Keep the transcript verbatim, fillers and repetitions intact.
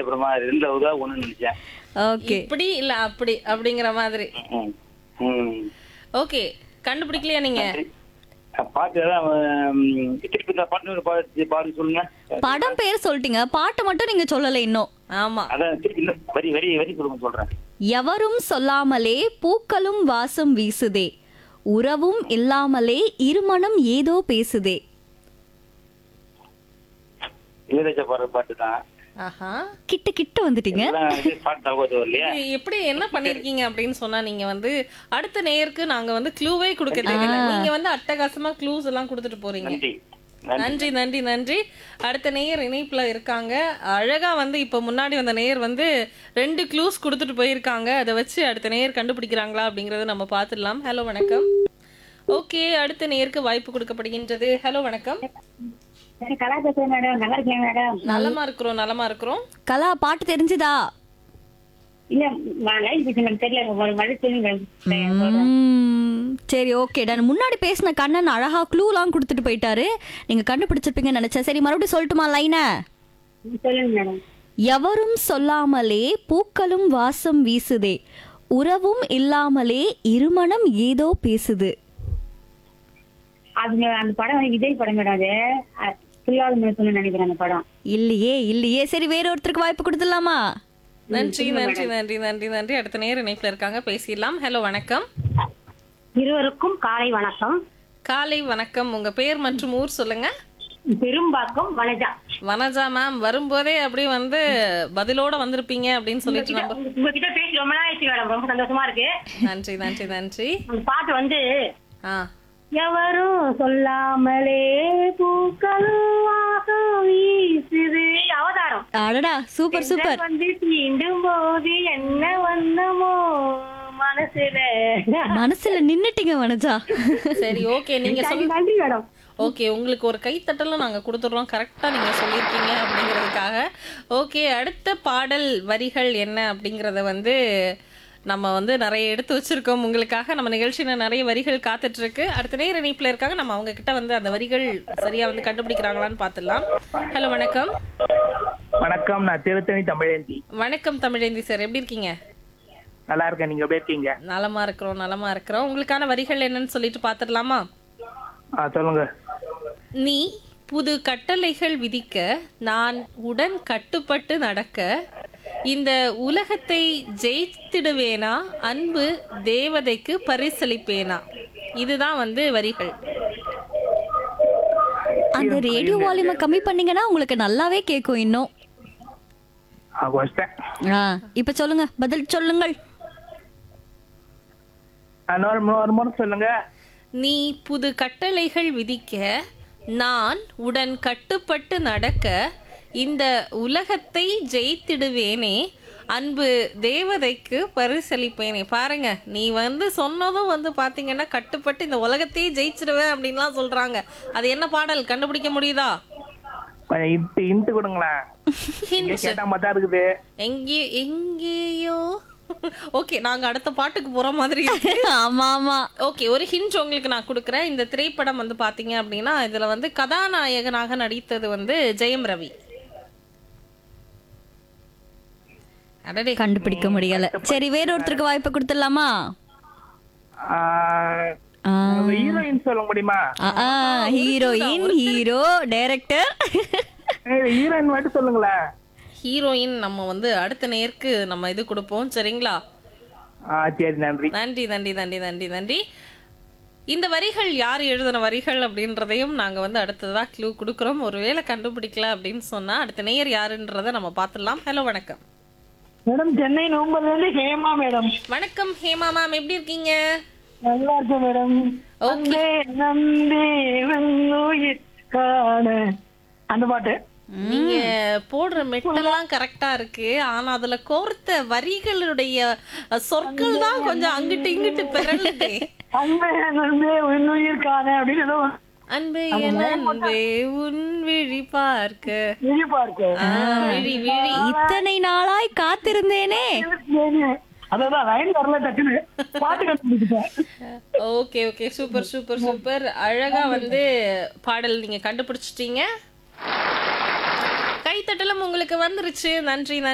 அப்புறமா ரெண்டுல உதா ஒண்ணு நினைச்சேன். ஓகே. இப்படி இல்ல அப்படி அப்படிங்கிற மாதிரி. ம். ம். ஓகே, கண்டுபிடிக்கலையா நீங்க? சரி. அஹ் பாட்டு அதான் ம், திருப்பி இந்த பாட்டு ஒரு பாட்டு பாட்டு சொல்லுங்க. படம் பேர் சொல்லிட்டீங்க, பாட்டை மட்டும் நீங்க சொல்லல இன்னும். ஆமா. அதான் திருப்பி இந்த வரி வரி வரி சொல்லுங்க சொல்றேன். எவரும் சொல்லாமலே பூக்களும் வாசம் வீசுதே, உறவும் இல்லாமலே இருமனம் ஏதோ பேசுதே. இளையராஜா பாடுற பாட்டு தான். ஆஹா. கிட்ட கிட்ட வந்துட்டீங்க. எல்லாம் இது பாட்டு தகவல் இல்லையா? இது எப்படி என்ன பண்ணிருக்கீங்க அப்படின்னு சொன்னா, நீங்க வந்து அடுத்த நேயருக்கு நாங்க வந்து க்ளூவே கொடுக்க தேவையில்லை. நீங்க வந்து அட்டகாசமா க்ளூஸ் எல்லாம் கொடுத்துட்டு போறீங்க. நன்றி. நன்றி நன்றி நன்றி. அடுத்த நேயர் இணைப்புல இருக்காங்க. அழகா வந்து இப்ப முன்னாடி வந்த நேயர் வந்து ரெண்டு க்ளூஸ் கொடுத்துட்டு போயிருக்காங்க. அதை வச்சு அடுத்த நேயர் கண்டுபிடிக்கிறாங்களா அப்படிங்கறத நம்ம பார்த்துடலாம். ஹலோ வணக்கம். ஓகே, அடுத்த நேயருக்கு வாய்ப்பு கொடுக்கப்படுகின்றது. ஹலோ வணக்கம். கலா பேசுறேன் மேடம். நல்லா இருக்கேன் மேடம். நலமா இருக்கிறோம் நலமா இருக்கிறோம். கலா, பாட்டு தெரிஞ்சுதா? இல்ல லைன் பேசுறேன் தெரியல. ஒரு மழை சொல்லுங்க. ம், சரி ஓகே டன். முன்னாடி பேசின கண்ணன் அழகா க்ளூலாம் கொடுத்துட்டு போயிட்டாரு, நீங்க கண்டுபிடிச்சிருப்பீங்கன்னு நினைச்சேன். சரி, மறுபடியும் சொல்லட்டுமா லைனை? சொல்லுங்க மேடம். எவரும் சொல்லாமலே பூக்களும் வாசம் வீசுதே, உறவும் இல்லாமலே இருமனம் ஏதோ பேசுது. அது அந்த படம் வந்து விஜய் படம் மேடம். அது புல்லாத சொல்ல நினைக்கிறேன் அந்த படம். இல்லையே இல்லையே. சரி, வேற ஒருத்தருக்கு வாய்ப்பு கொடுத்துடலாமா? நன்றி நன்றி நன்றி நன்றி நன்றி. அடுத்த நேயர் இணைப்புல இருக்காங்க, பேசிடலாம். ஹலோ வணக்கம். இருவருக்கும் காலை வணக்கம். காலை வணக்கம். உங்க பேர் மற்றும் ஊர் சொல்லுங்க. பெரும்பாக்கம் வனஜா. வனஜா மேம், வரும்போதே அப்படியே வந்து பதிலோட வந்திருப்பீங்க அப்படின்னு சொல்லிட்டு நம்ம. உங்ககிட்ட பேசி ரொம்ப நாள் ஆயிடுச்சு மேடம். ரொம்ப சந்தோஷமா இருக்கு. நன்றி நன்றி நன்றி. அந்த பாட்டு வந்து ஆ எவரும் சொல்லாமலே பூக்களும் வாசம் வீசுது. அவதாரம். அடடா, சூப்பர் சூப்பர். வந்து தீண்டும் போது என்ன வண்ணமோ மனசுல. மனசுல நின்னுட்டீங்க வனஜா. சரி ஓகே, நீங்க சொல்லி நன்றி மேடம். ஓகே, உங்களுக்கு ஒரு கைத்தட்டலும் நாங்க கொடுத்துடுறோம். கரெக்டா நீங்க சொல்லியிருக்கீங்க அப்படிங்கிறதுக்காக. ஓகே, அடுத்த பாடல் வரிகள் என்ன அப்படிங்கறத வந்து நம்ம வந்து நிறைய எடுத்து வச்சிருக்கோம் உங்களுக்காக. நம்ம நிகழ்ச்சியில நிறைய வரிகள் காத்துட்டு இருக்கு. அடுத்த நேர இணைப்புல இருக்காங்க, நம்ம அவங்க கிட்ட வந்து அந்த வரிகள் சரியா வந்து கண்டுபிடிக்கிறாங்களான்னு பாத்துடலாம். ஹலோ வணக்கம். வணக்கம், நான் திருத்தணி தமிழேந்தி. வணக்கம் தமிழேந்தி சார், எப்படி இருக்கீங்க? நல்லா இருக்கேன், நீங்க எப்படி இருக்கீங்க? நலமா இருக்கிறோம் நலமா இருக்கிறோம். உங்களுக்கான வரிகள் என்னன்னு சொல்லிட்டு பாத்துடலாமா? ஆ சொல்லுங்க. நீ புது கட்டளைகள் விதிக்க, நான் உடன் கட்டுப்பட்டு நடக்க, இந்த உலகத்தை ஜெயித்திடுவேனா, அன்பு தேவதைக்கு பரிசளிப்பேனா. இதுதான் வந்து வரிகள். அந்த ரேடியோ வால்யூமை கம்மி பண்ணீங்கன்னா உங்களுக்கு நல்லாவே கேட்கும் இன்னும். ஆ, வச்சிட்டேன். ஆ, இப்ப சொல்லுங்க, பதில் சொல்லுங்கள். ஆ, இன்னொரு மு- ஒரு முறை சொல்லுங்க. நீ புது கட்டளைகள் விதிக்க, நான் உடன் கட்டுப்பட்டு நடக்க, இந்த உலகத்தை ஜெயித்திடுவேனே, அன்பு தேவதைக்கு பரிசளிப்பேனே. பாருங்க, நீ வந்து சொன்னதும் வந்து பாத்தீங்கன்னா கட்டுப்பட்டு இந்த உலகத்தையே ஜெயிச்சிடுவேன் அப்படின்லாம் சொல்றாங்க. அது என்ன பாடல் கண்டுபிடிக்க முடியுதா? கொஞ்சம் இன்ட்டு இன்ட்டு கொடுங்களேன். இங்க கேட்டா மட்டும் இருக்குது. எங்கே எங்கேயோ. ஓகே, நாங்க அடுத்த பாட்டுக்கு போற மாதிரி இருக்கு. ஆமா ஆமா. ஓகே, ஒரு ஹிண்ட் உங்களுக்கு நான் கொடுக்குறேன். இந்த திரைப்படம் வந்து பாத்தீங்க அப்படின்னா இதுல வந்து கதாநாயகனாக நடித்தது வந்து ஜெயம் ரவி. அடடே, கண்டுபிடிக்க முடியல. சரி, வேற ஒருத்தருக்கு வாய்ப்பு கொடுத்துடலாமா? ஆ, ஹீரோயின் சொல்ல முடியுமா? Heroine, hero, director. ஹீரோயின் மட்டும் சொல்லுங்களேன். ஹீரோயின் நம்ம வந்து அடுத்த நேருக்கு நம்ம இது கொடுப்போம், சரிங்களா? ஆ சரி, நன்றி. நன்றி நன்றி நன்றி நன்றி நன்றி. இந்த வரிகள் யார் எழுதின வரிகள் அப்படின்றதையும் நாங்க வந்து அடுத்ததா க்ளூ கொடுக்குறோம். ஒருவேளை கண்டுபிடிக்கல அப்படின்னு சொன்னா அடுத்த நேயர் யாருன்றதை நம்ம பார்த்துடலாம். ஹலோ வணக்கம். மேடம், சென்னை நோம்பர்ல இருந்து ஹேமா மேடம். வணக்கம் ஹேமா மேம், எப்படி இருக்கீங்க? நல்லா இருக்கேன் மேடம். ஓகே, நம்பி காண அந்த பாட்டு. நீங்க போடுற மெட்டெல்லாம் கரெக்டா இருக்கு. ஆனா அதுல கோர்த்த வரிகளுடைய சொற்கள் தான் கொஞ்சம் அங்கிட்டு இங்கிட்டு பிறழுதே. அன்பே நம்பே உன்னுயிர் காண அப்படின்னு ஏதோ அன்பே என் அன்பே உன் விழி பார்க்க. விழி பார்க்க. ஆ, விழி விழி. இத்தனை நாளாய் காத்திருந்தேனே. அதான் லைன் வரல, டக்குன்னு பாட்டு கண்டுபிடிச்சிட்டேன். Okay okay, super super super. அழகா வந்து பாடல் நீங்க கண்டுபிடிச்சிட்டீங்க. கைத்தட்டலும் உங்களுக்கு வந்துருச்சு. நன்றி நன்றி.